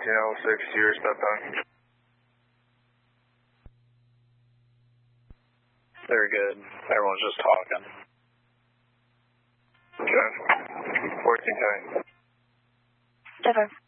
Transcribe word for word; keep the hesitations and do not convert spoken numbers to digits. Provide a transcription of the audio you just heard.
fourteen oh six, your step down. Very good. Everyone's just talking. Okay. fourteen ten. Denver.